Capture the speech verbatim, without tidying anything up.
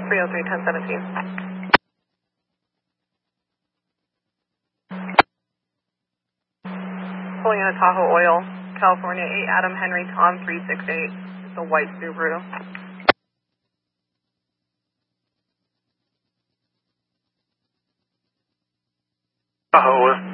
three oh three, ten seventeen. Pulling in a Tahoe Oil, California, eight Adam Henry Tom three six eight. It's a white Subaru. Tahoe.